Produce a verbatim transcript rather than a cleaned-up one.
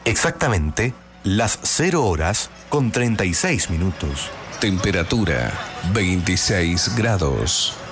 Exactamente las cero horas con treinta y seis minutos. Temperatura veintiséis grados.